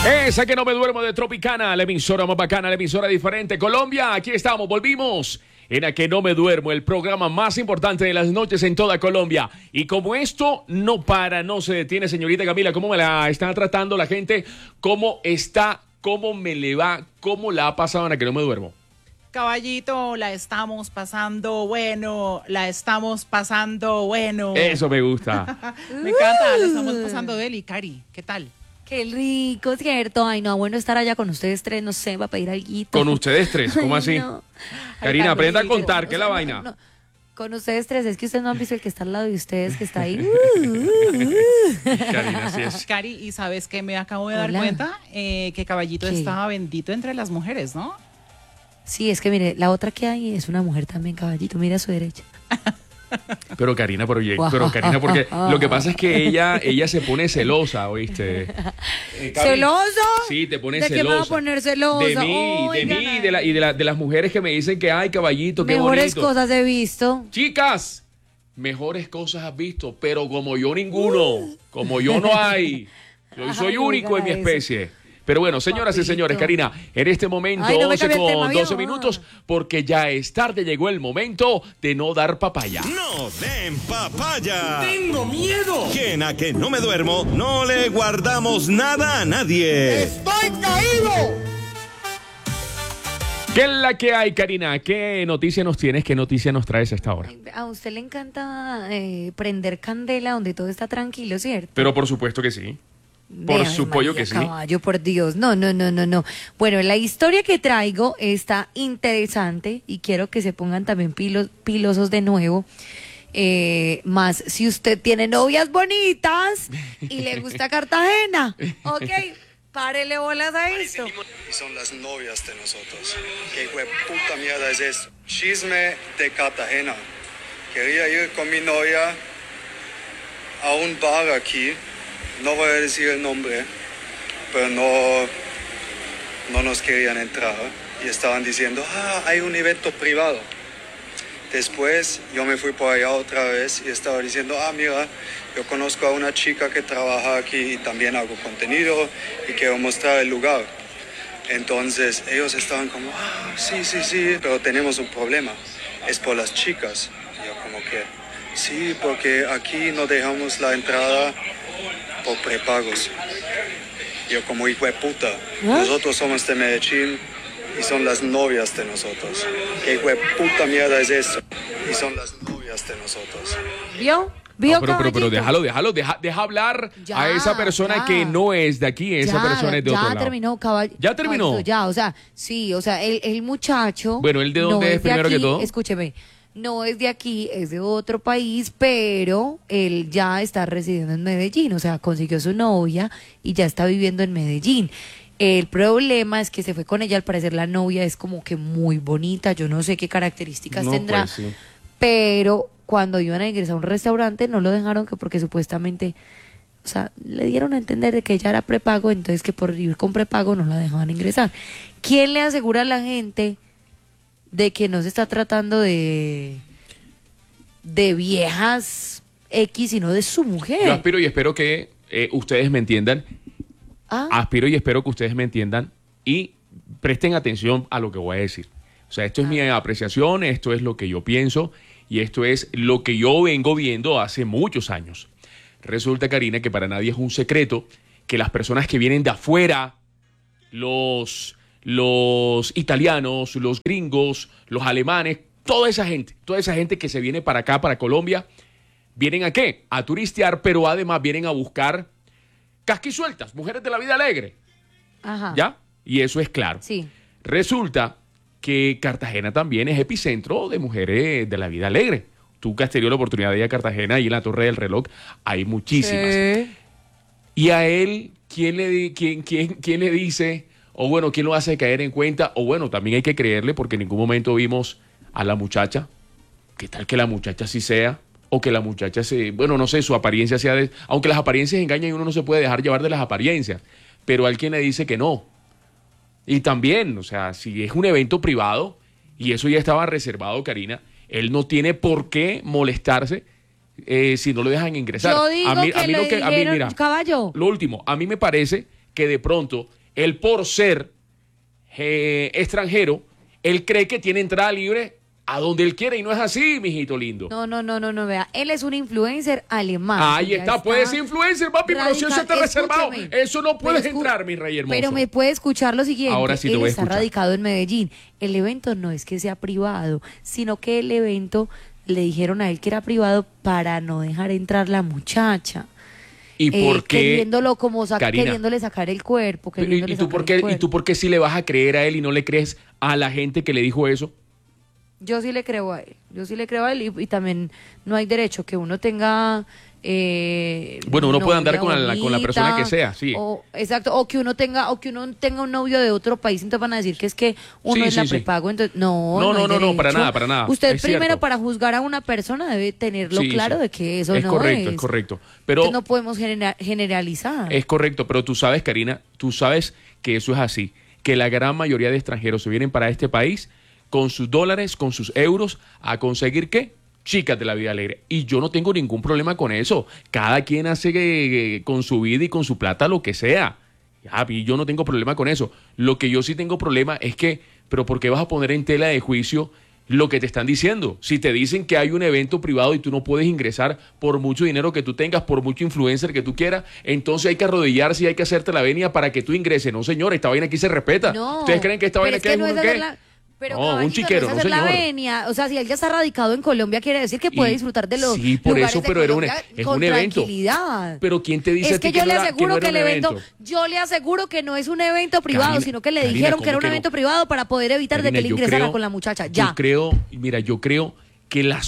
Esa que no me duermo de Tropicana, la emisora más bacana, la emisora diferente. Colombia, aquí estamos, volvimos. En A que no me duermo, el programa más importante de las noches en toda Colombia. Y como esto no para, no se detiene, señorita Camila, ¿cómo me la está tratando la gente? ¿Cómo está? ¿Cómo me le va? ¿Cómo la ha pasado en A que no me duermo? Caballito, la estamos pasando bueno, la estamos pasando bueno. Eso me gusta. Me encanta, la estamos pasando deli, Cari, ¿qué tal? Qué rico, ¿cierto? Ay, no, bueno estar allá con ustedes tres, no sé, va a pedir alguito. Con ustedes tres, ¿cómo Ay, así? no. Karina, Ay, aprenda a Carlito, contar, ¿qué es la no, vaina? no. Con ustedes tres, es que ustedes no han visto el que está al lado de ustedes, que está ahí. Karina, así es. Cari, ¿y sabes qué me acabo de dar Hola. cuenta? Que Caballito ¿Qué? estaba bendito entre las mujeres, ¿no? Sí, es que mire, la otra que hay es una mujer también, caballito, mira a su derecha. Pero Karina, Karina, porque lo que pasa es que ella se pone celosa, ¿oíste? Cari, ¿Celoso? Sí, te pone ¿De celosa. qué me va a poner celosa? De mí, Oigan, y de las mujeres que me dicen que, ay, caballito, qué mejores bonito. cosas he visto. Chicas, mejores cosas has visto, pero como yo ninguno, como yo no hay. Yo soy Ay, único en mi oiga eso. especie. Pero bueno, señoras y Papito. señores, Karina, en este momento, Ay, no me 11 cambie el tema, con 12 viejo. minutos, porque ya es tarde, llegó el momento de no dar papaya. ¡No den papaya! ¡Tengo miedo! Que en A que no me duermo no le guardamos nada a nadie. ¡Estoy caído! ¿Qué es la que hay, Karina? ¿Qué noticia nos tienes? ¿Qué noticia nos traes a esta hora? Ay, a usted le encanta prender candela donde todo está tranquilo, ¿cierto? Pero por supuesto que sí. Por Ave supuesto María, que sí. Caballo, por Dios. No. Bueno, la historia que traigo está interesante y quiero que se pongan también pilosos de nuevo. Más si usted tiene novias bonitas y le gusta Cartagena. Ok, párele bolas a esto. Y son las novias de nosotros. ¿Qué hijo de puta mierda es eso? Chisme de Cartagena. Quería ir con mi novia a un bar aquí. No voy a decir el nombre, pero no nos querían entrar. Y estaban diciendo, hay un evento privado. Después yo me fui por allá otra vez y estaba diciendo, mira, yo conozco a una chica que trabaja aquí y también hago contenido y quiero mostrar el lugar. Entonces ellos estaban como, sí, pero tenemos un problema, es por las chicas. Y yo como que, sí, porque aquí no dejamos la entrada por prepagos. Yo como hijo de puta, nosotros somos de Medellín y son las novias de nosotros. ¿Qué hijo de puta mierda es eso? Y son las novias de nosotros. ¿Vio? No, pero Caballito? deja hablar Ya, a esa persona ya. que no es de aquí, esa persona es de otro lado. Ya terminó, caballo. ¿Ya terminó? Caballito, ya, o sea, sí, o sea, el muchacho. Bueno, ¿él de dónde no es primero de que aquí, todo? Escúcheme, no es de aquí, es de otro país, pero él ya está residiendo en Medellín, o sea, consiguió su novia y ya está viviendo en Medellín. El problema es que se fue con ella, al parecer la novia es como que muy bonita, yo no sé qué características No, tendrá, pues, sí. pero cuando iban a ingresar a un restaurante no lo dejaron que porque supuestamente, o sea, le dieron a entender de que ella era prepago, entonces que por ir con prepago no la dejaban ingresar. ¿Quién le asegura a la gente de que no se está tratando de viejas X, sino de su mujer? Yo aspiro y espero que ustedes me entiendan. Ah, Aspiro y espero que ustedes me entiendan y presten atención a lo que voy a decir. O sea, esto es mi apreciación, esto es lo que yo pienso y esto es lo que yo vengo viendo hace muchos años. Resulta, Karina, que para nadie es un secreto que las personas que vienen de afuera, los italianos, los gringos, los alemanes, toda esa gente que se viene para acá, para Colombia, ¿vienen a qué? A turistear, pero además vienen a buscar casquisueltas, mujeres de la vida alegre. ajá. ¿Ya? Y eso es claro. Sí. Resulta que Cartagena también es epicentro de mujeres de la vida alegre. Tú que has tenido la oportunidad de ir a Cartagena y en la Torre del Reloj hay muchísimas. Sí. Y a él, ¿quién le dice? O bueno, ¿quién lo hace caer en cuenta? O bueno, también hay que creerle porque en ningún momento vimos a la muchacha. ¿Qué tal que la muchacha sí sea? O que la muchacha bueno, no sé, su apariencia sea aunque las apariencias engañan y uno no se puede dejar llevar de las apariencias. Pero hay quien le dice que no. Y también, o sea, si es un evento privado y eso ya estaba reservado, Karina, él no tiene por qué molestarse si no lo dejan ingresar. Yo digo a mí que lo le que a mí, dijeron, mira, caballo. lo último, a mí me parece que de pronto él por ser extranjero, él cree que tiene entrada libre a donde él quiere y no es así, mijito lindo. No, vea, él es un influencer alemán. Ahí Ya está, puedes ser influencer, papi, pero si eso está reservado, Escúcheme. eso no puedes Pero entrar, mi rey hermoso. Pero me puede escuchar lo siguiente. Ahora sí te él voy a está escuchar. radicado en Medellín. El evento no es que sea privado, sino que el evento le dijeron a él que era privado para no dejar entrar la muchacha. ¿Y por qué? Queriéndolo como Karina, queriéndole sacar el cuerpo. pero, queriéndole ¿y tú por sacar qué, el y cuerpo. tú por qué sí le vas a creer a él y no le crees a la gente que le dijo eso? Yo sí le creo a él. Yo sí le creo a él y también no hay derecho que uno tenga. Bueno, uno puede andar novia con la persona que sea, sí. Exacto, o que uno tenga un novio de otro país, entonces van a decir que es que uno Sí, es la sí, sí. prepago, entonces no No, hay no, para derecho. nada. Usted Es primero cierto. para juzgar a una persona debe tenerlo Sí, claro sí. de que eso Es no correcto, es. es correcto. Pero Entonces no podemos generalizar. es correcto, pero tú sabes, Karina, tú sabes que eso es así, que la gran mayoría de extranjeros se vienen para este país con sus dólares, con sus euros, a conseguir ¿qué? Chicas de la vida alegre. Y yo no tengo ningún problema con eso. Cada quien hace con su vida y con su plata lo que sea. Ya, y yo no tengo problema con eso. Lo que yo sí tengo problema es que, pero ¿por qué vas a poner en tela de juicio lo que te están diciendo? Si te dicen que hay un evento privado y tú no puedes ingresar por mucho dinero que tú tengas, por mucho influencer que tú quieras, entonces hay que arrodillarse y hay que hacerte la venia para que tú ingreses. No, señor, esta vaina aquí se respeta. No, ¿Ustedes creen que esta pero vaina es aquí que es no uno es qué? hacer la- Pero No, un caballito, chiquero, no es no, hacer la señor. venia. O sea, si él ya está radicado en Colombia, quiere decir que puede Y- disfrutar de los sí, por lugares eso, de pero era Colombia es con un evento. tranquilidad. Pero ¿quién te dice Es a ti que yo le no era- aseguro no que era el un evento, yo le aseguro que no es un evento privado, Karina, sino que le Karina, dijeron que era ¿cómo un que no? evento privado para poder evitar de que Karina, le yo ingresara creo- con la muchacha. Ya. Yo creo que la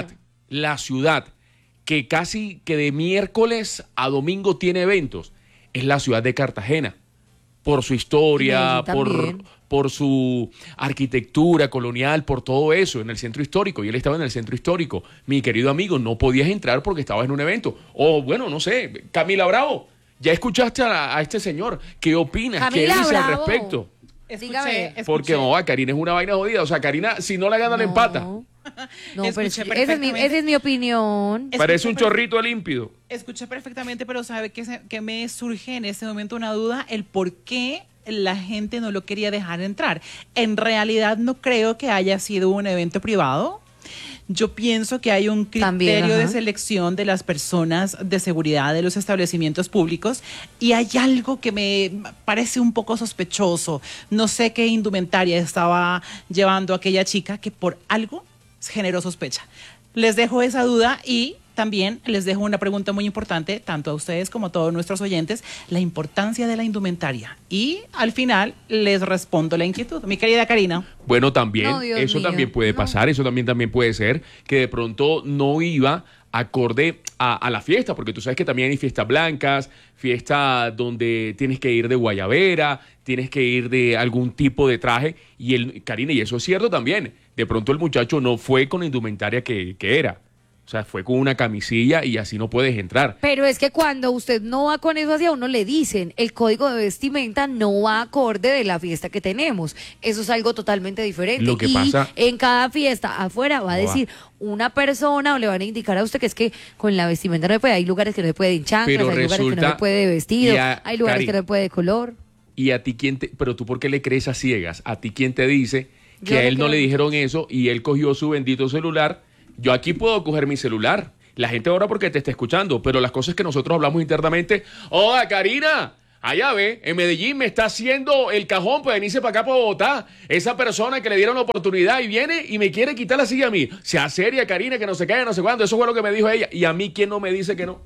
ciudad que casi que de miércoles a domingo tiene eventos es la ciudad de Cartagena. Por su historia, Y Medellín también. por su arquitectura colonial, por todo eso, en el centro histórico. Y él estaba en el centro histórico. Mi querido amigo, no podías entrar porque estabas en un evento. O bueno, no sé, Camila Bravo, ¿ya escuchaste a este señor? ¿Qué opinas? ¿Qué Camila dice al Bravo. respecto? Dígame. Porque Karina es una vaina jodida. O sea, Karina, si no la gana, la empata. No, pero Escuché esa es perfectamente. mi opinión. Parece un Escuché chorrito límpido. Escuché perfectamente, pero ¿sabe que me surge en este momento una duda? El por qué la gente no lo quería dejar entrar. En realidad no creo que haya sido un evento privado. Yo pienso que hay un criterio También, ajá. de selección de las personas de seguridad de los establecimientos públicos y hay algo que me parece un poco sospechoso. No sé qué indumentaria estaba llevando aquella chica que por algo generó sospecha. Les dejo esa duda y también les dejo una pregunta muy importante, tanto a ustedes como a todos nuestros oyentes, la importancia de la indumentaria. Y al final les respondo la inquietud. Mi querida Karina. Bueno, también, No, Dios eso mío, también puede no. pasar, eso también puede ser, que de pronto no iba acorde a la fiesta, porque tú sabes que también hay fiestas blancas, fiestas donde tienes que ir de guayabera, tienes que ir de algún tipo de traje, Karina, y eso es cierto también, de pronto el muchacho no fue con la indumentaria que era. O sea, fue con una camisilla y así no puedes entrar. Pero es que cuando usted no va con eso hacia uno le dicen, el código de vestimenta no va acorde de la fiesta que tenemos. Eso es algo totalmente diferente. Lo que y pasa- en cada fiesta afuera va a No va. decir una persona o le van a indicar a usted que es que con la vestimenta no se puede. Hay lugares que no se puede en chanclas, Pero hay lugares que no resulta- se puede de vestido, y a- hay lugares Cari, que no se puede de color. Y a ti pero tú ¿por qué le crees a ciegas? A ti quién te dice que Yo a no él no creo. le dijeron eso y él cogió su bendito celular. Yo aquí puedo coger mi celular. La gente ahora porque te está escuchando, pero las cosas que nosotros hablamos internamente. ¡Hola, Karina! Allá ve, en Medellín me está haciendo el cajón para venirse para acá, para Bogotá. Esa persona que le dieron la oportunidad y viene y me quiere quitar la silla a mí. Sea seria, Karina, que no se caiga, no sé cuándo. Eso fue lo que me dijo ella. ¿Y a mí quién no me dice que no?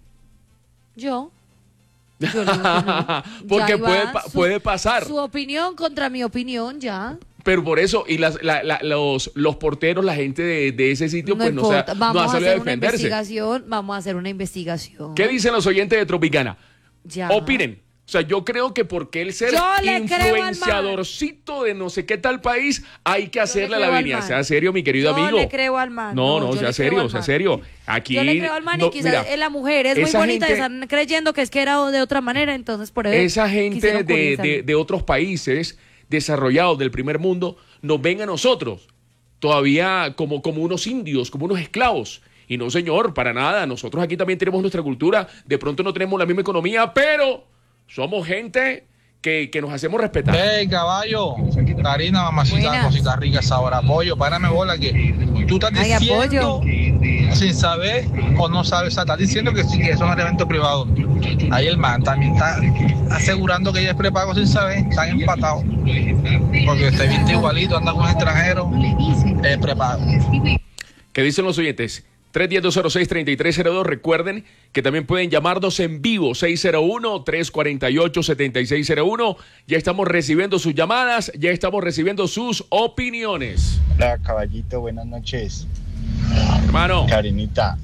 Yo le digo que no. Porque Ya iba puede pasar. Su opinión contra mi opinión, ya. Pero por eso, y los porteros, la gente de ese sitio, No pues importa, no vamos ha a salido a hacer una defenderse. investigación, vamos a hacer una investigación. ¿Qué dicen los oyentes de Tropicana? Ya. Opinen. O sea, yo creo que porque el ser Yo le creo al influenciadorcito de no sé qué tal país, hay que hacerle creo la al venia. man. Sea serio, mi querido Yo amigo. le creo al man. No, No, yo sea le creo serio, al sea man. serio. Aquí, Yo le creo al man no, y quizás mira, es la mujer es muy esa bonita y gente- están creyendo que es que era de otra manera, entonces por eso esa gente quisieron cubrirse. de otros países desarrollados del primer mundo nos ven a nosotros todavía como unos indios, como unos esclavos. Y no, señor, para nada. Nosotros aquí también tenemos nuestra cultura. De pronto no tenemos la misma economía, pero somos gente que nos hacemos respetar. Hey, caballo, Karina, mamacita, Buenas. cosita rica, sabor, apoyo, párame bola que tú estás Ay, diciendo, sin saber o no sabes, estás diciendo que sí, que eso es un evento privado. Ahí el man también está asegurando que ella es prepago sin saber, están empatados. Porque usted viste igualito, anda con extranjeros, es prepago. ¿Qué dicen los oyentes? 310-206-3302. Recuerden que también pueden llamarnos en vivo, 601-348-7601. Ya estamos recibiendo sus llamadas, ya estamos recibiendo sus opiniones. Hola, caballito, buenas noches. Hermano. Karinita,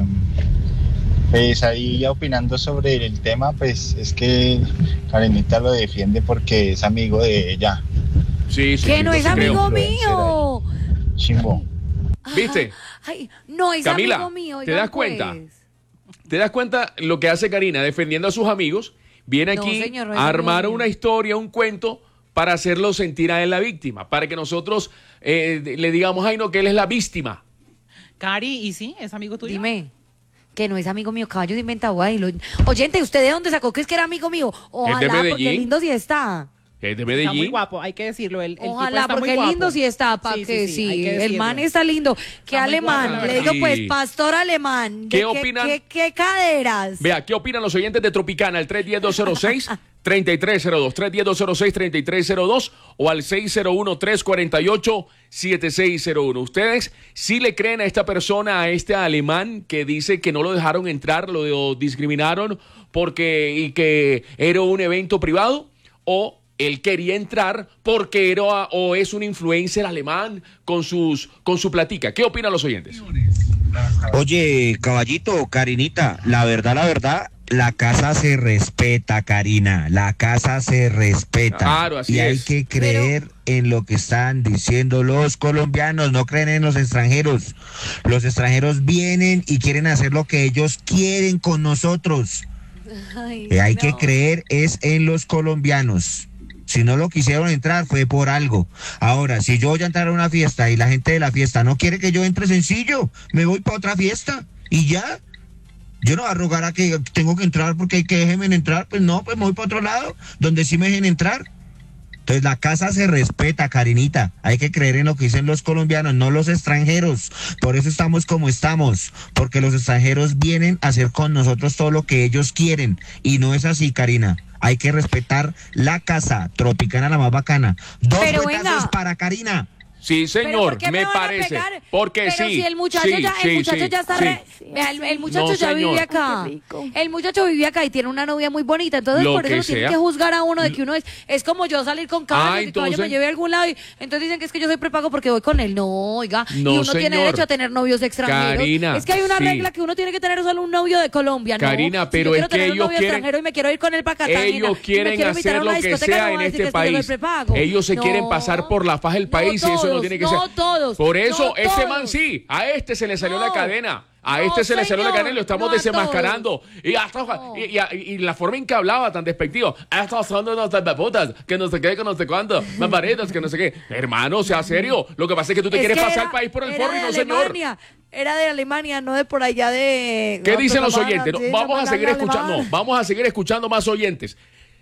pues ahí opinando sobre el tema, pues es que Karinita lo defiende porque es amigo de ella. Sí, sí. Que no es sí creo. amigo mío. Chimbo. ¿Viste? Ay, no es Camila, amigo mío. ¿te oigan, das cuenta? pues. ¿Te das cuenta lo que hace Karina defendiendo a sus amigos? Viene No, aquí señor, no es a armar amigo mío. una historia, un cuento para hacerlo sentir a él la víctima, para que nosotros le digamos, ay no, que él es la víctima. Cari, ¿y sí? ¿Es amigo tuyo? Dime. Que no es amigo mío, caballo de inventado. Oyente, ¿usted de dónde sacó que es que era amigo mío? Ojalá, Medellín. porque lindo sí está. Es de Está muy Medellín. guapo, hay que decirlo. El tipo Ojalá, está muy porque guapo. lindo sí está, pa' Sí, que sí, sí. hay que El decirlo. man está lindo. Qué Está muy guapo, alemán. la Le verdad. digo, pues, Sí. pastor alemán. ¿Qué ¿De opinan? ¿Qué caderas? Vea, ¿qué opinan los oyentes de Tropicana? El 310-206-3302, 310-206-3302 o al 601-348-7601. ¿Ustedes sí le creen a esta persona, a este alemán que dice que no lo dejaron entrar, lo discriminaron y que era un evento privado? ¿O él quería entrar porque era o es un influencer alemán con su platica? ¿Qué opinan los oyentes? Oye, caballito, Karinita, la verdad, la casa se respeta, Karina, la casa se respeta. Claro, así y hay es. que creer en lo que están diciendo los colombianos, no creen en los extranjeros. Los extranjeros vienen y quieren hacer lo que ellos quieren con nosotros. Ay, Hay no. que creer es en los colombianos. Si no lo quisieron entrar fue por algo. Ahora, si yo voy a entrar a una fiesta y la gente de la fiesta no quiere que yo entre, sencillo, me voy para otra fiesta y ya. Yo no voy a rogar a que tengo que entrar porque hay que déjenme entrar. Pues no, pues me voy para otro lado, donde sí me dejen entrar. Entonces la casa se respeta, Karinita. Hay que creer en lo que dicen los colombianos, no los extranjeros. Por eso estamos como estamos, porque los extranjeros vienen a hacer con nosotros todo lo que ellos quieren. Y no es así, Karina. Hay que respetar la casa. Tropicana, la más bacana. Dos Pero vueltazos venga. para Karina. Sí, ¿Pero señor, por qué me van a parece. pegar? Porque Pero sí. si el muchacho sí, ya, sí, el muchacho sí, ya está sí. Vea, el muchacho No, ya señor. vive acá. Ay, qué rico. El muchacho vive acá y tiene una novia muy bonita. Entonces, Lo por eso que lo tienen sea. que juzgar a uno de que uno es como yo salir con caballo, que caballo me entonces- lleve a algún lado y entonces dicen que es que yo soy prepago porque voy con él. No, oiga. No, y uno tiene señor. derecho a tener novios extranjeros. Karina, es que hay una sí. regla que uno tiene que tener solo un novio de Colombia, ¿no? Karina, Si pero yo es quiero que tener un ellos novio quieren- extranjero y me quiero ir con él para Cartagena. Ellos quieren hacer lo que sea en este país. Ellos se quieren pasar por la faja del país y eso no tiene que ser. No todos. Por eso, no ese todos. man sí, a este se le salió No. la cadena. A No, este se le salió la señor, cadena y lo estamos no a desenmascarando. Y la forma en que hablaba tan despectivo. Estos son unos putas, que no sé qué, que no sé cuánto. Barbaritas, que no sé qué. Hermano, sea serio. Lo que pasa es que tú te Es quieres que pasar era- el país por el era forro y de no, señor. Alemania. Era de Alemania, no de por allá de... ¿Qué no, dicen pues los no van oyentes? sí, Vamos no a seguir hablan escuchando. alemán. Vamos a seguir escuchando más oyentes.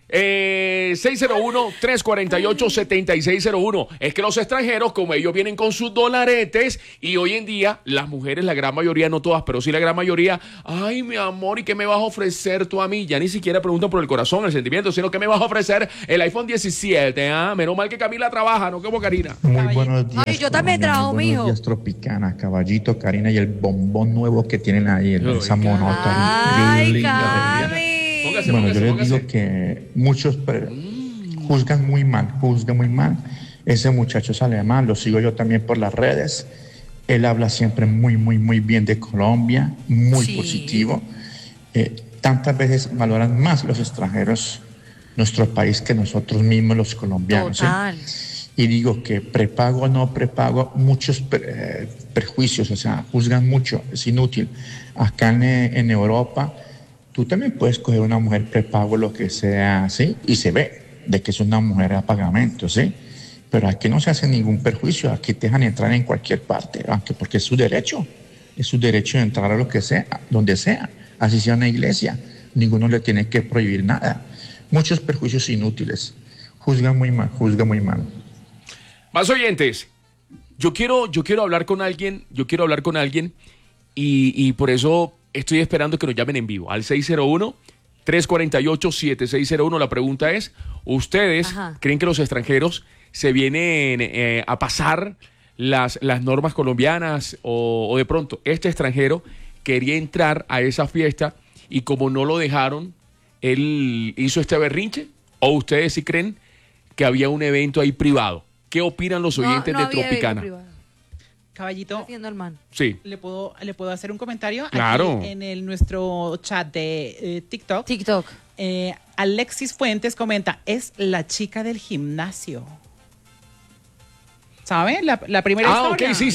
601-348-7601. Es que los extranjeros, como ellos vienen con sus dolaretes, y hoy en día las mujeres, la gran mayoría, no todas, pero sí la gran mayoría, ay, mi amor, ¿y qué me vas a ofrecer tú a mí? Ya ni siquiera preguntan por el corazón, el sentimiento, sino que me vas a ofrecer el iPhone 17. Menos mal que Camila trabaja, no como Karina. Muy buenos días. Ay, yo también Colombia, trabajo, muy mijo. buenos días, Tropicana, Caballito, Karina y el bombón nuevo que tienen ahí, esa monota. Ay, linda. Cami. Póngase, Bueno, yo les póngase. digo que muchos juzgan muy mal. Ese muchacho es alemán, lo sigo yo también por las redes. Él habla siempre muy bien de Colombia, muy Sí. positivo. Tantas veces valoran más los extranjeros nuestro país que nosotros mismos los colombianos. ¿sí? Total. Y digo que prepago o no prepago, muchos perjuicios, o sea, juzgan mucho, es inútil. Acá en Europa, tú también puedes coger una mujer prepago, lo que sea, ¿sí? Y se ve de que es una mujer a pagamento, ¿sí? Pero aquí no se hace ningún perjuicio, aquí te dejan entrar en cualquier parte, aunque porque es su derecho de entrar a lo que sea, donde sea, así sea una iglesia, ninguno le tiene que prohibir nada. muchos perjuicios inútiles. Juzgan muy mal, juzgan muy mal. Más oyentes. Yo quiero hablar con alguien, y por eso estoy esperando que nos llamen en vivo al 601-348-7601. La pregunta es, ¿ustedes creen que los extranjeros se vienen a pasar las normas colombianas o de pronto este extranjero quería entrar a esa fiesta y como no lo dejaron, él hizo este berrinche? ¿O ustedes sí creen que había un evento ahí privado? ¿Qué opinan los oyentes de Tropicana? Caballito, sí. ¿le puedo hacer un comentario? Claro. Aquí en nuestro chat de TikTok. Alexis Fuentes comenta, es la chica del gimnasio. ¿Sabe? La primera historia. Ok, sí.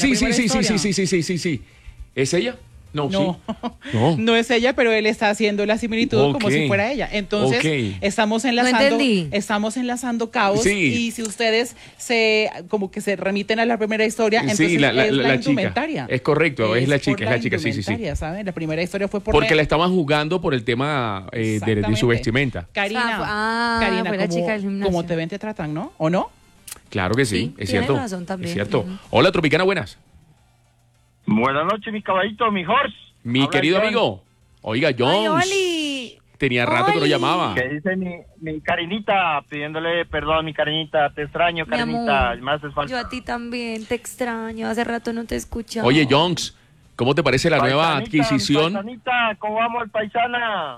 ¿Es ella? No, no. Sí. No es ella, pero él está haciendo la similitud como si fuera ella. Entonces, estamos enlazando cabos, sí. Y si ustedes se remiten a la primera historia, entonces sí, la chica. indumentaria. Es correcto, es la chica, sí. ¿Saben? La primera historia fue porque la estaban jugando por el tema de su vestimenta. Karina, como te ven, te tratan, ¿no? ¿O no? Claro que sí, es cierto. Razón también. Es cierto. Hola, Tropicana, buenas. Buenas noches, mi caballito, mi horse. Mi querido John. amigo. Oiga, Jones. Ay, Oli. Tenía rato que no llamaba. ¿Qué dice mi Karinita? Pidiéndole perdón, mi Karinita. Te extraño, Karinita. Más es falta. Yo a ti también te extraño. Hace rato no te escuchaba. Oye, Jones, ¿cómo te parece la nueva adquisición? Paisanita, ¿cómo vamos, paisana?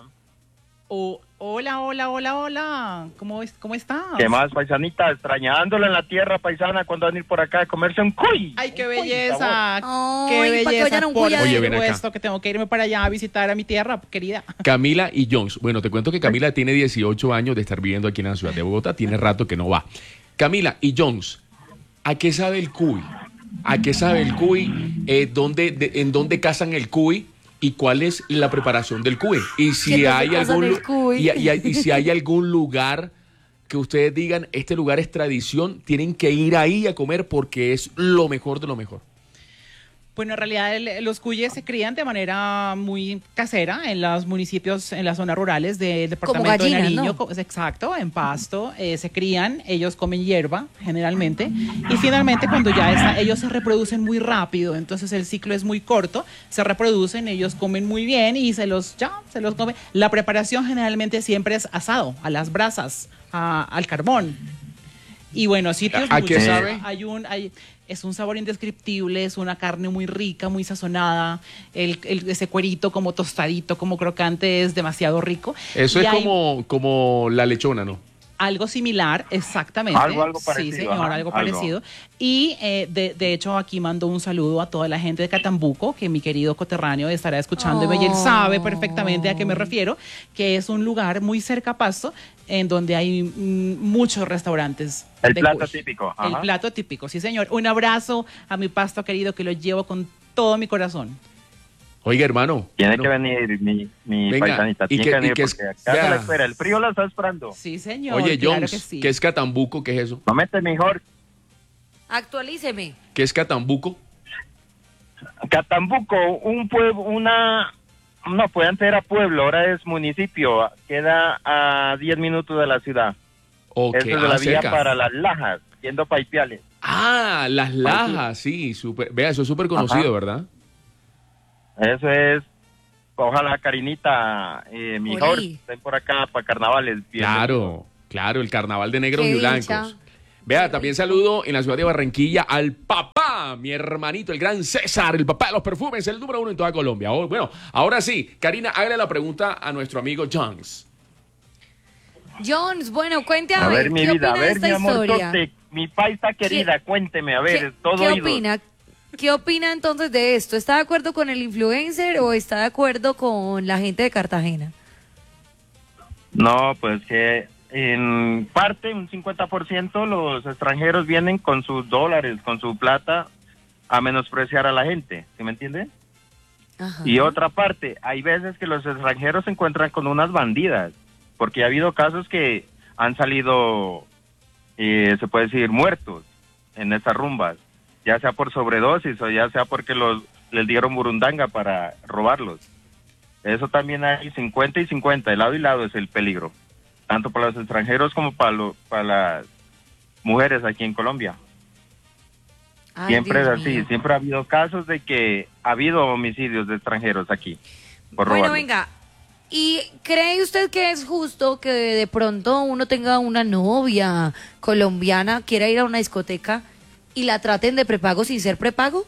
Hola. ¿Cómo estás? ¿Qué más, paisanita? Extrañándola en la tierra, paisana, cuando van a ir por acá a comerse un cuy. ¡Ay, qué belleza! ¡Qué belleza! Oye, ven acá. Supuesto que tengo que irme para allá a visitar a mi tierra, querida. Camila y Jones. Bueno, te cuento que Camila tiene 18 años de estar viviendo aquí en la ciudad de Bogotá. Tiene rato que no va. Camila y Jones, ¿a qué sabe el cuy? ¿A qué sabe el cuy? ¿En dónde cazan el cuy? ¿Y cuál es la preparación del cuy? Y si hay algún lugar que ustedes digan, este lugar es tradición, tienen que ir ahí a comer porque es lo mejor de lo mejor. Bueno, en realidad los cuyes se crían de manera muy casera en los municipios, en las zonas rurales del departamento de Nariño. ¿No? Exacto, en Pasto. Se crían, ellos comen hierba generalmente. Y finalmente cuando ellos se reproducen muy rápido, entonces el ciclo es muy corto, se reproducen, ellos comen muy bien y se los comen. La preparación generalmente siempre es asado, a las brasas, al carbón. Y bueno, sitios ¿A qué sabe? Es un sabor indescriptible, es una carne muy rica, muy sazonada, ese cuerito como tostadito, como crocante, es demasiado rico. Eso es como la lechona, ¿no? Algo similar, exactamente. Algo parecido. Sí, señor, algo parecido. Y de hecho aquí mando un saludo a toda la gente de Catambuco, que mi querido coterráneo estará escuchándome y él sabe perfectamente a qué me refiero, que es un lugar muy cerca a Pasto, en donde hay muchos restaurantes. El plato típico. Ajá. El plato típico, sí señor. Un abrazo a mi Pasto querido, que lo llevo con todo mi corazón. Oiga, hermano. Tiene que venir mi paisanita. Tiene que venir porque acá se la espera. El frío la está esperando. Sí, señor. Oye, claro Jones, que sí. ¿qué es Catambuco? ¿Qué es eso? No mete mejor. Actualíceme. ¿Qué es Catambuco? Catambuco, un pueblo, no, pues antes era pueblo, ahora es municipio. Queda a 10 minutos de la ciudad. Okay. Eso es de la vía para Las Lajas, yendo para Ipiales. Ah, Las Lajas, sí. Vea, eso es súper conocido, ¿verdad? Eso es, ojalá Karinita, mejor estén por acá para carnavales. Claro, el carnaval de negros y blancos. Vea, también saludo en la ciudad de Barranquilla al papá, mi hermanito, el gran César, el papá de los perfumes, el número 1 en toda Colombia. Bueno, ahora sí, Karina, hágale la pregunta a nuestro amigo Jones. Jones, bueno, cuente a ver, mi vida, opina de esta mi amor, historia? Mi paisa querida, cuénteme, a ver, todo ¿Qué oídos. opina? ¿Qué opina entonces de esto? ¿Está de acuerdo con el influencer o está de acuerdo con la gente de Cartagena? No, pues que en parte, un 50%, los extranjeros vienen con sus dólares, con su plata, a menospreciar a la gente, ¿sí me entiende? Ajá. Y otra parte, hay veces que los extranjeros se encuentran con unas bandidas, porque ha habido casos que han salido, se puede decir, muertos en esas rumbas, ya sea por sobredosis o ya sea porque les dieron burundanga para robarlos. Eso también hay 50 y 50, de lado y lado es el peligro. tanto para los extranjeros como para las mujeres aquí en Colombia. Ay, Siempre Dios es así, mío. siempre ha habido casos de que ha habido homicidios de extranjeros aquí. Por Bueno, robarlos. venga. ¿Y cree usted que es justo que de pronto uno tenga una novia colombiana, quiera ir a una discoteca y la traten de prepago sin ser prepago?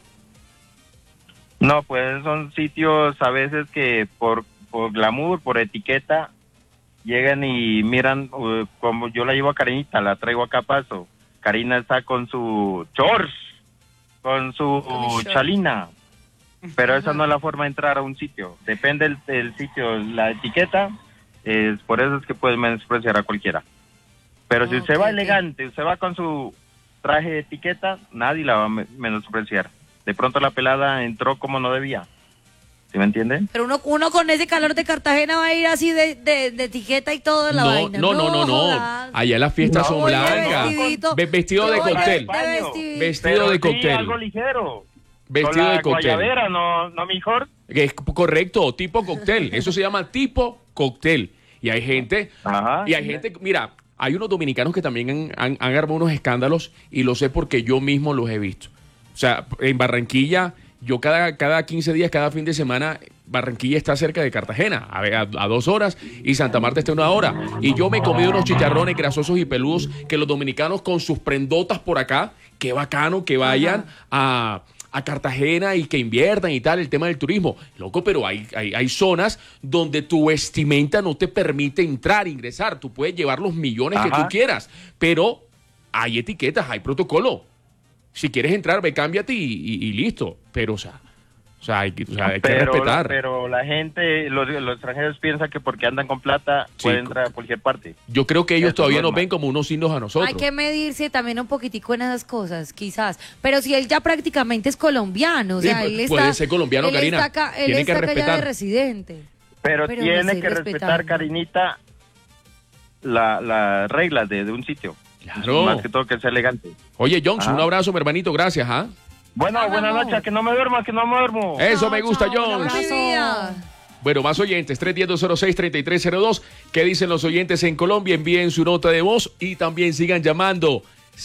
No, pues son sitios a veces que por glamour, por etiqueta, llegan y miran, como yo la llevo a Karinita, la traigo acá a Paso. Karina está con su shorts, con su short. chalina, pero esa no es la forma de entrar a un sitio. Depende del sitio, la etiqueta, por eso es que puede menospreciar a cualquiera. Pero si usted va elegante, usted va con su traje de etiqueta, nadie la va a menospreciar. De pronto la pelada entró como no debía. ¿Sí me entienden? Pero uno con ese calor de Cartagena va a ir así de etiqueta y todo la vaina. No. jodas. Allá las fiestas son Oye, blancas. vestidito. Vestido de Oye, cóctel. Vestido Pero de sí, cóctel. algo ligero. Vestido Con la de cóctel. guayabera, no mejor. Es correcto, tipo cóctel. Eso se llama tipo cóctel. Y hay gente, mira, hay unos dominicanos que también han armado unos escándalos y lo sé porque yo mismo los he visto. O sea, en Barranquilla, yo cada 15 días, cada fin de semana, Barranquilla está cerca de Cartagena, a 2 horas, y Santa Marta está a 1 hora. Y yo me he comido unos chicharrones grasosos y peludos que los dominicanos con sus prendotas por acá, qué bacano que vayan a Cartagena y que inviertan y tal, el tema del turismo. Loco, pero hay zonas donde tu vestimenta no te permite entrar, ingresar. Tú puedes llevar los millones que tú quieras, pero hay etiquetas, hay protocolo. Si quieres entrar, ve, cámbiate y listo. Pero, o sea, hay que respetar. Pero la gente, los extranjeros piensan que porque andan con plata pueden entrar a cualquier parte. Yo creo que ellos Eso todavía es nos normal. ven como unos indios a nosotros. Hay que medirse también un poquitico en esas cosas, quizás. Pero si él ya prácticamente es colombiano, o sea, Sí, él está... puede ser colombiano, él Karina. Está acá, él Tienen que está acá ya de respetar. residente. Pero Pero tiene no sé, que respetar, respetable. Karinita, las reglas de un sitio. Claro. Más que todo que sea elegante. Oye, Jones, Ajá. un abrazo, mi hermanito, gracias, ¿ah? Bueno, buenas noches, que no me duermo, que no me duermo. Eso me gusta, Jones. Mi vida. Bueno, más oyentes, 310-206-3302. ¿Qué dicen los oyentes en Colombia? Envíen su nota de voz y también sigan llamando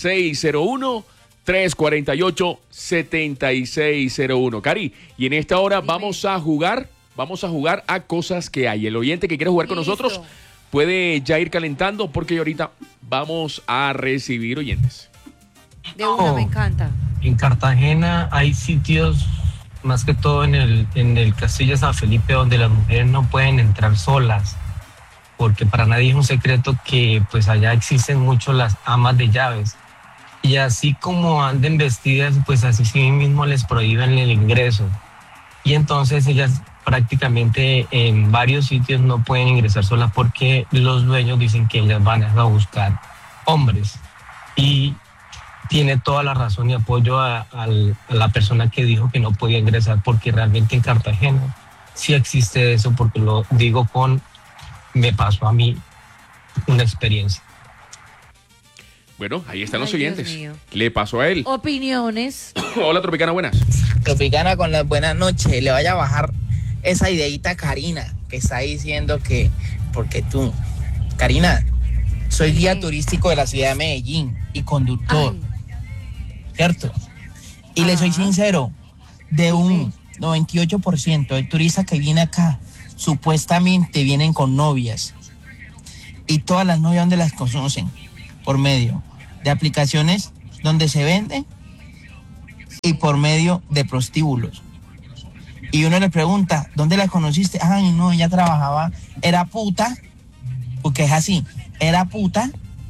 601-348-7601. Cari, y en esta hora vamos a jugar a cosas que hay. El oyente que quiere jugar con nosotros puede ya ir calentando porque ahorita vamos a recibir oyentes. De una, me encanta. En Cartagena hay sitios, más que todo en el Castillo de San Felipe, donde las mujeres no pueden entrar solas, porque para nadie es un secreto que pues allá existen mucho las amas de llaves. Y así como anden vestidas, pues así sí mismo les prohíben el ingreso. Y entonces ellas prácticamente en varios sitios no pueden ingresar solas porque los dueños dicen que ellas van a buscar hombres. Y tiene toda la razón y apoyo a la persona que dijo que no podía ingresar, porque realmente en Cartagena sí existe eso, porque lo digo me pasó a mí una experiencia. Bueno, ahí están los Ay, Dios oyentes. mío. Le pasó a él. Opiniones. Hola, Tropicana, buenas. Tropicana, con las buenas noches. Le vaya a bajar esa ideita a Karina, que está diciendo que, porque tú, Karina, soy guía turístico de la ciudad de Medellín y conductor, ¿cierto? Y le soy sincero, de un 98% de turistas que viene acá, supuestamente vienen con novias. Y todas las novias, ¿dónde las conocen? Por medio de aplicaciones donde se venden y por medio de prostíbulos. Y uno le pregunta, ¿dónde la conociste? Ay, no, ella trabajaba, era puta, porque es así, era puta,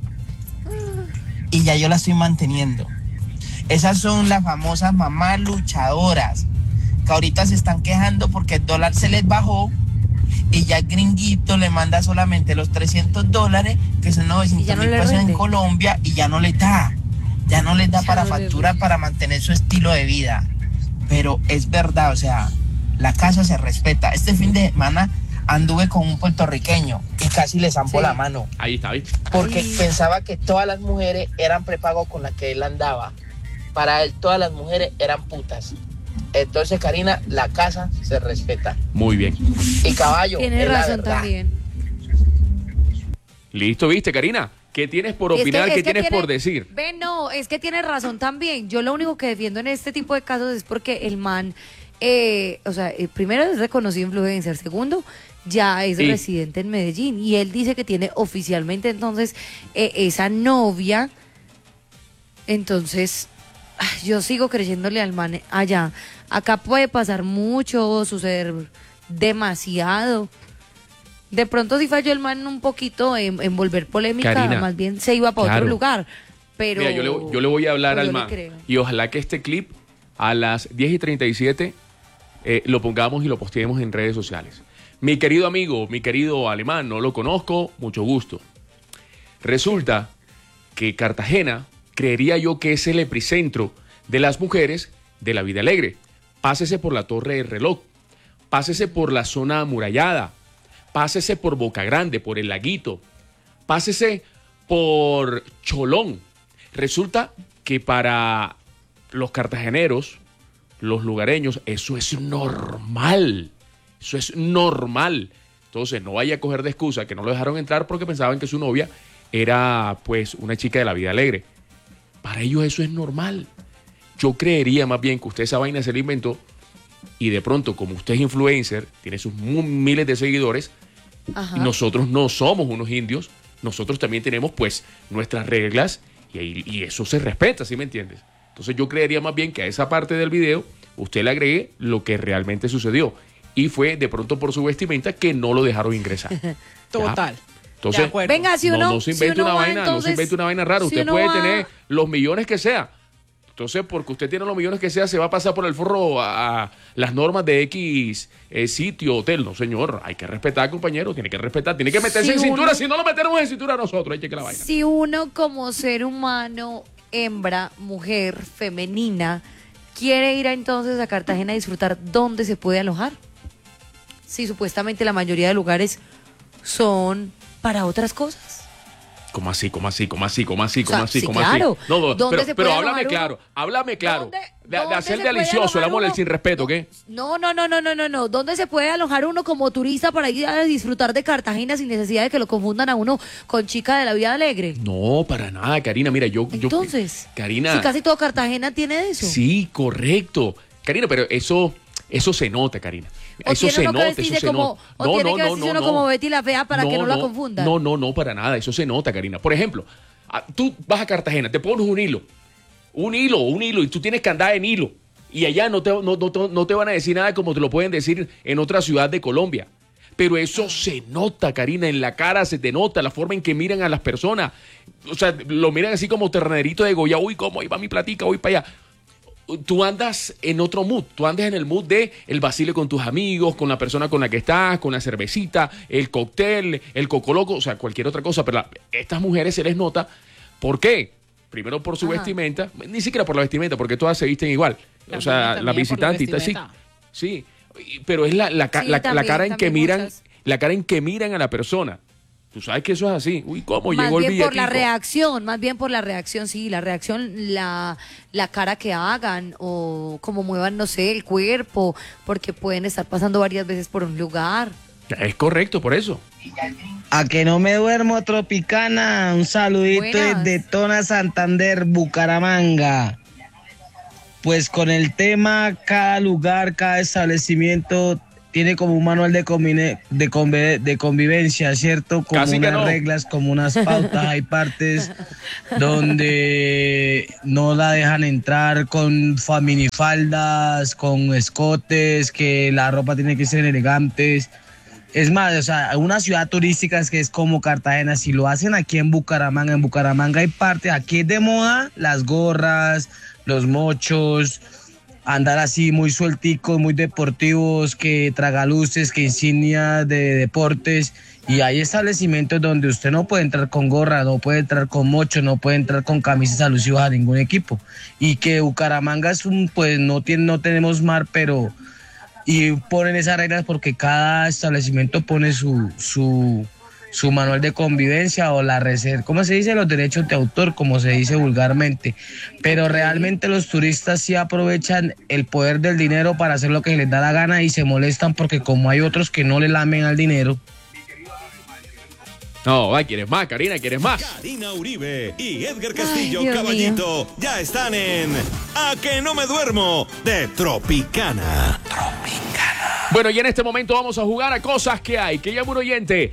y ya yo la estoy manteniendo. Esas son las famosas mamás luchadoras, que ahorita se están quejando porque el dólar se les bajó, y ya el gringuito le manda solamente los $300, que son 900.000 pesos en Colombia, y ya no les da para factura para mantener su estilo de vida. Pero es verdad, o sea, la casa se respeta. Este fin de semana anduve con un puertorriqueño y casi le zampó la mano. Ahí está, ¿viste? Porque pensaba que todas las mujeres eran prepago con las que él andaba. Para él todas las mujeres eran putas. Entonces, Karina, la casa se respeta. Muy bien. Y caballo, Tiene es la razón verdad. también. Listo, ¿viste, Karina? ¿Qué tienes por opinar? ¿Qué tienes por decir? Ven, no, es que tienes razón también. Yo lo único que defiendo en este tipo de casos es porque el man, primero es reconocido influencer, segundo, ya es residente en Medellín y él dice que tiene oficialmente entonces esa novia. Entonces, yo sigo creyéndole al man allá. Acá puede pasar mucho, suceder demasiado. De pronto sí falló el man un poquito en volver polémica, Karina, más bien se iba para otro lugar. Pero mira, yo le voy a hablar al man creo. y ojalá que este clip a las 10:37 lo pongamos y lo posteemos en redes sociales. Mi querido amigo, mi querido alemán, no lo conozco, mucho gusto. Resulta que Cartagena, creería yo que es el epicentro de las mujeres de la vida alegre. Pásese por la Torre del Reloj, pásese por la zona amurallada, pásese por Boca Grande, por el Laguito, pásese por Cholón. Resulta que para los cartageneros, los lugareños, eso es normal. Eso es normal. Entonces no vaya a coger de excusa que no lo dejaron entrar porque pensaban que su novia era pues una chica de la vida alegre. Para ellos eso es normal. Yo creería más bien que usted esa vaina se la inventó y de pronto como usted es influencer, tiene sus miles de seguidores, y nosotros no somos unos indios, nosotros también tenemos pues nuestras reglas y eso se respeta, ¿sí me entiendes? Entonces yo creería más bien que a esa parte del video usted le agregue lo que realmente sucedió y fue de pronto por su vestimenta que no lo dejaron ingresar. Total. Entonces, venga, si uno, no se invente una vaina, no se invente una vaina rara. si Usted uno puede va- tener los millones que sea. Entonces, porque usted tiene los millones que sea, se va a pasar por el forro a las normas de X sitio, hotel. No, señor, hay que respetar, compañero, tiene que respetar, tiene que meterse en cintura. Si no lo metemos en cintura nosotros, hay que la vaina. Si uno como ser humano, hembra, mujer, femenina, quiere ir entonces a Cartagena a disfrutar, ¿dónde se puede alojar? Si supuestamente la mayoría de lugares son para otras cosas. ¿Cómo así? ¿Cómo así? sí, claro. No, ¿Dónde se pero puede háblame alojar claro, háblame claro. De dónde hacer se puede delicioso el alojar amor del uno? sin respeto, ¿qué? No. ¿Dónde se puede alojar uno como turista para ir a disfrutar de Cartagena sin necesidad de que lo confundan a uno con chica de la vida alegre? No, para nada, Karina. Mira, Entonces, Karina. si casi todo Cartagena tiene eso. Sí, correcto. Karina, pero eso se nota, Karina. O Eso tiene se uno que nota, vestirse eso se como, nota. o tiene que vestirse uno como Betty la Fea para que no la confundan. No, para nada. Eso se nota, Karina. Por ejemplo, tú vas a Cartagena, te pones un hilo, y tú tienes que andar en hilo. Y allá no te van a decir nada como te lo pueden decir en otra ciudad de Colombia. Pero eso se nota, Karina, en la cara se te nota, la forma en que miran a las personas. O sea, lo miran así como ternerito de Goya. Uy, ¿cómo? Ahí va mi platica, voy para allá. Tú andas en otro mood, tú andas en el mood de el vacile con tus amigos, con la persona con la que estás, con la cervecita, el cóctel, el cocoloco, o sea, cualquier otra cosa. Pero estas mujeres se les nota, ¿por qué? Primero por su vestimenta, ni siquiera por la vestimenta, porque todas se visten igual. O sea, la visitante, sí, pero es la cara en que miran, la cara en que miran a la persona. Tú sabes que eso es así. Uy, ¿cómo llegó el billetico? Más bien por la reacción, sí, la reacción, la cara que hagan o cómo muevan, no sé, el cuerpo, porque pueden estar pasando varias veces por un lugar. Es correcto, por eso. A que no me duermo, Tropicana. Un saludito desde Tona, Santander, Bucaramanga. Pues con el tema, cada lugar, cada establecimiento tiene como un manual de convivencia, ¿cierto? Como Casi que unas no. reglas, como unas pautas. Hay partes donde no la dejan entrar con minifaldas, con escotes, que la ropa tiene que ser elegantes. Es más, o sea, una ciudad turística es que es como Cartagena. Si lo hacen aquí en Bucaramanga hay parte, aquí es de moda las gorras, los mochos, andar así muy suelticos, muy deportivos, que tragaluces, que insignias de deportes. Y hay establecimientos donde usted no puede entrar con gorra, no puede entrar con mocho, no puede entrar con camisas alusivas a ningún equipo. Y que Bucaramanga es pues no tenemos mar, pero y ponen esas reglas porque cada establecimiento pone su manual de convivencia o la reserva, ¿cómo se dice? Los derechos de autor, como se dice vulgarmente. Pero realmente los turistas sí aprovechan el poder del dinero para hacer lo que les da la gana y se molestan porque como hay otros que no le lamen al dinero. No, va, ¿quieres más, Karina? ¿Quieres más? Karina Uribe y Edgar Castillo, Dios Caballito, ya están en A que no me duermo de Tropicana. Bueno, y en este momento vamos a jugar a cosas que hay. Que llama un oyente,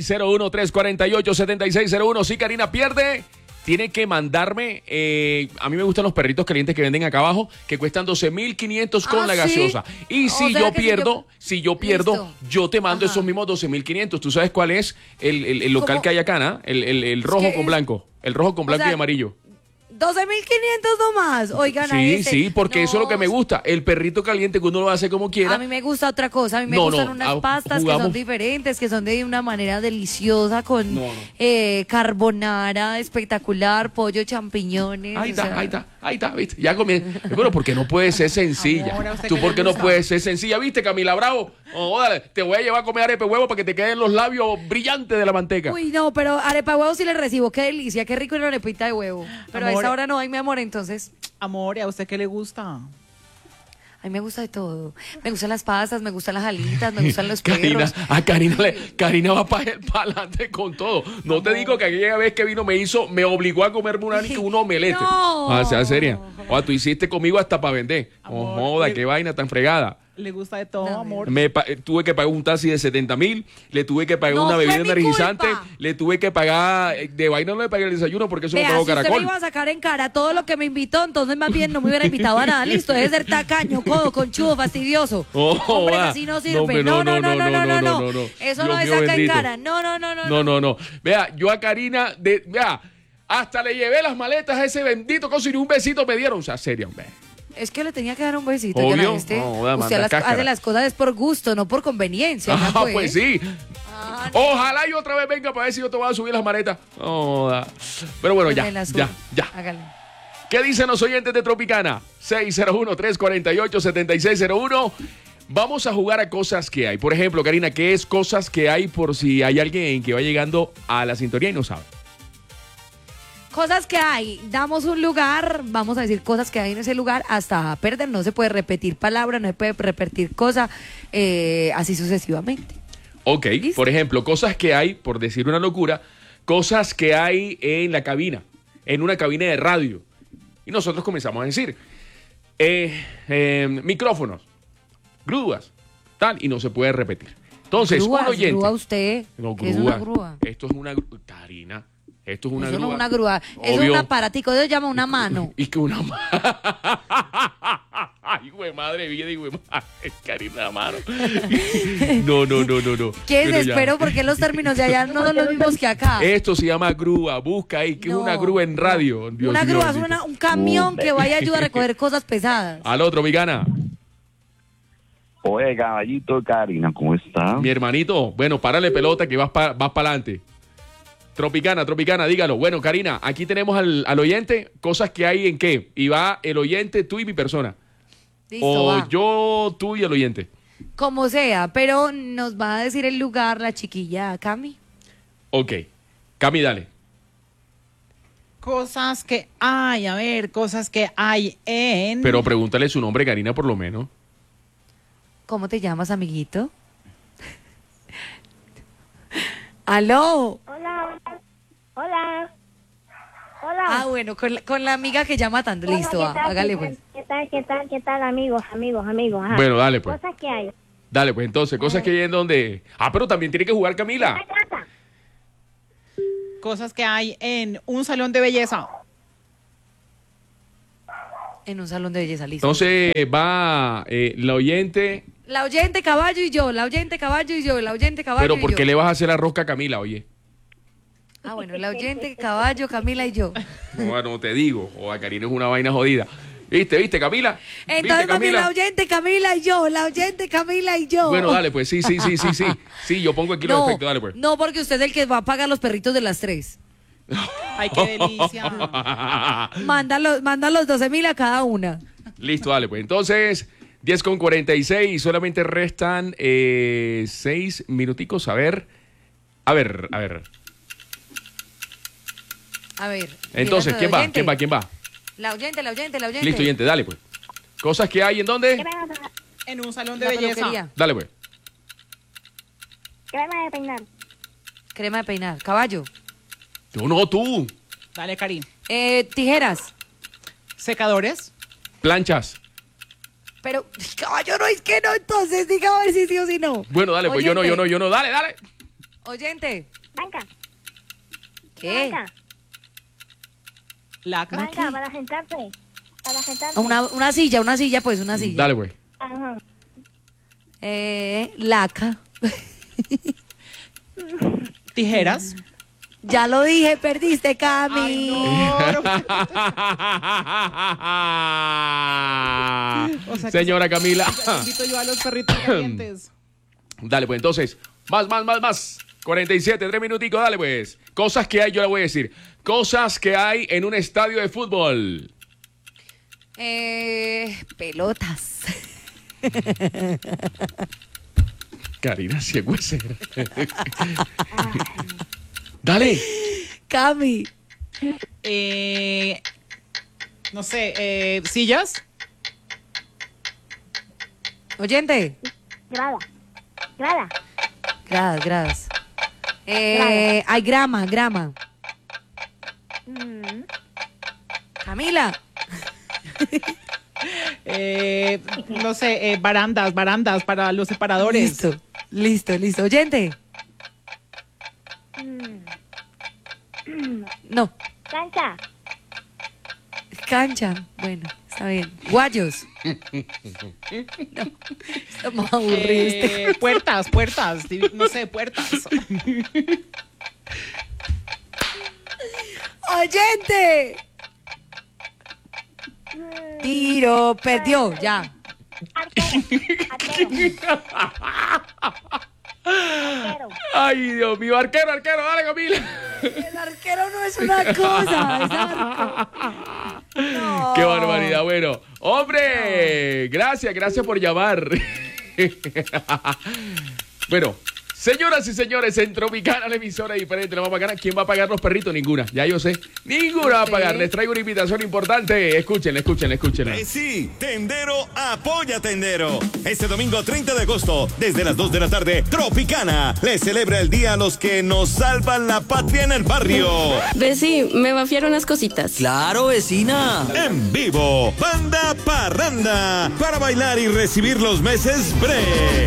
601-348-7601. Si Karina pierde, tiene que mandarme, a mí me gustan los perritos calientes que venden acá abajo, que cuestan 12.500 con la ¿sí? gaseosa. Y O si sea yo que pierdo, Listo. yo te mando Ajá. esos mismos 12.500. ¿Tú sabes cuál es el local ¿Cómo? que hay acá, ¿no? El rojo que con es- blanco. El rojo con blanco sea, y amarillo. 12.500 nomás. Oigan, Sí, sí, porque eso es lo que me gusta. El perrito caliente que uno lo hace como quiera. A mí me gusta otra cosa. A mí me No, gustan no, unas pastas que jugamos- son diferentes, que son de una manera deliciosa, con No, no. carbonara espectacular, pollo, champiñones. Ahí o sea, está, ¿viste? Ya comienza. Bueno, porque no puede ser sencilla. Amor, ¿a usted ¿Tú qué por le qué no gusta? puedes ser sencilla? ¿Viste, Camila Bravo? Oh, dale, te voy a llevar a comer arepa de huevo para que te queden los labios brillantes de la manteca. Uy, no, pero arepa de huevo sí le recibo. Qué delicia, qué rico una arepita de huevo. Pero a Amor. esa hora no hay, mi amor, entonces. Amor, ¿y a usted qué le gusta? A mí me gusta de todo. Me gustan las pastas, me gustan las alitas, me gustan los Karina, perros. a Karina va para adelante con todo. No te digo que aquella vez que vino me obligó a comerme un omelete. No. Ah, sea seria. O tú hiciste conmigo hasta para vender. Oh, Amor, joda, le- qué vaina tan fregada. ¿Le gusta de todo, amor? Tuve que pagar un taxi de 70.000, le tuve que pagar No una fue bebida mi energizante, culpa. le tuve que pagar, de vaina no le pagué el desayuno porque eso Vea, no pago si usted me caracol. iba a sacar en cara todo lo que me invitó, entonces más bien no me hubiera invitado a nada. Listo, debe ser tacaño, codo, conchudo, fastidioso. Oh, Hombre, va. así no No, sirve. hombre, No, no, no, no, no, no. no. Eso Dios no es mío saca en bendito. cara. No, no, no, no. No. Vea, yo a Karina, vea, hasta le llevé las maletas a ese bendito coso y ni un besito me dieron. O sea, serio, hombre. Es que le tenía que dar un besito. Obvio. ya este. No, da, Usted manda cáscara. hace las cosas es por gusto, no por conveniencia. Ah, ¿no, pues sí. Ojalá yo otra vez venga para ver si yo te voy a subir las maletas. No, da. Pero bueno, Pues me la subo. ya. Hágale. ¿Qué dicen los oyentes de Tropicana? 601-348-7601. Vamos a jugar a cosas que hay. Por ejemplo, Karina, ¿qué es cosas que hay por si hay alguien que va llegando a la sintonía y no sabe? Cosas que hay. Damos un lugar, vamos a decir cosas que hay en ese lugar hasta perder. No se puede repetir palabra, no se puede repetir cosa, así sucesivamente. Ok, por ejemplo, cosas que hay, por decir una locura, cosas que hay en la cabina, en una cabina de radio. Y nosotros comenzamos a decir, micrófonos, grúas, tal, y no se puede repetir. Entonces, Grúas, un oyente... grúa usted. No, ¿Qué es una grúa? Esto es una grúa. Karina, esto es una Eso grúa. no es una grúa, eso es Obvio. un aparatico, eso se llama una mano. Y que una mano. Ay, güey, madre vida, y güey, madre, Karina, la mano. No. ¿Qué Pero ya. desespero? Porque los términos de allá no son los mismos que acá. Esto se llama grúa, busca ahí, que es una grúa en radio. Dios Una mío, grúa es bendito. un camión que vaya a ayudar a recoger cosas pesadas. Al otro, mi gana. Oye, caballito, Karina, ¿cómo está? Mi hermanito, bueno, párale pelota que vas para adelante. Tropicana, dígalo. Bueno, Karina, aquí tenemos al oyente, cosas que hay en qué. Y va el oyente, tú y mi persona. Listo, O va. yo, tú y el oyente. Como sea, pero nos va a decir el lugar la chiquilla Cami. Ok. Cami, dale. Cosas que hay, a ver, cosas que hay en... Pero pregúntale su nombre, Karina, por lo menos. ¿Cómo te llamas, amiguito? ¿Aló? Hola. Hola. Hola. Ah, bueno, con la amiga que llama tanto. Hola, Listo, ¿qué va, tal? hágale ¿Qué pues. tal? ¿Qué tal, amigos? Ajá. Bueno, dale, pues. Cosas que hay. Dale, pues entonces, cosas que hay en donde... Ah, pero también tiene que jugar Camila. Cosas que hay en un salón de belleza. En un salón de belleza, listo. Entonces va la oyente... La oyente caballo y yo, la oyente caballo y yo, la oyente caballo Pero y ¿por yo. qué le vas a hacer la rosca a Camila, oye? Ah, bueno, la oyente caballo, Camila y yo. Bueno, te digo, o a Karina es una vaina jodida. ¿Viste, Camila? Entonces, ¿Viste, también Camila? la oyente Camila y yo, la oyente Camila y yo. Bueno, dale, pues sí. Sí, yo pongo aquí los efectos, dale, pues. No, porque usted es el que va a pagar los perritos de las 3. Ay, qué delicia. Manda los 12.000 a cada una. Listo, dale, pues. Entonces, 10:46 y solamente restan 6 minuticos. A ver. A ver. Entonces, ¿quién ¿quién va? La oyente. Listo, oyente, dale, pues. Cosas que hay en dónde. En un salón de La belleza. peluquería. Dale, pues. Crema de peinar. Crema de peinar. Caballo. Tú no, tú. Dale, Karim. Tijeras. Secadores. Planchas. Pero, caballo, no es que no, entonces diga a ver si sí o si no. Bueno, dale, pues yo no. Dale. Oyente. Banca. ¿Qué? Laca. Banca, para sentarse. Para sentarse. Una silla, pues, una silla. Dale, güey. Ajá. Laca. Tijeras. Ya lo dije, perdiste, Cami. Ay, no. O sea, Señora Camila. Invito yo a los perritos calientes. Dale, pues entonces. Más. 47, 3 minuticos, dale pues. Cosas que hay, yo le voy a decir. Cosas que hay en un estadio de fútbol. Pelotas. Karina, si es huesera. Dale. Cami. No sé, sillas. Oyente. Grada. Gradas. Hay grama. Camila. No sé, barandas para los separadores. Listo. Oyente. No. Cancha. Bueno, está bien. Guayos. No. Estamos aburridos. Puertas. No sé, puertas. Oyente. Tiro, perdió, ya. Arquero. Ay, Dios mío, arquero, dale, Camila. El arquero no es una cosa, es arco. No. Qué barbaridad, bueno. Hombre, gracias por llamar. Bueno, señoras y señores, en Tropicana, la emisora diferente, la va a pagar. ¿Quién va a pagar los perritos? Ninguna, ya yo sé. Ninguna va a pagar. Les traigo una invitación importante. Escúchenla. Sí, Tendero apoya Tendero. Este domingo 30 de agosto, desde las 2 de la tarde, Tropicana le celebra el día a los que nos salvan la patria en el barrio. Veci, me vaciaron unas cositas. Claro, vecina. En vivo, Banda Parranda, para bailar y recibir los meses bre.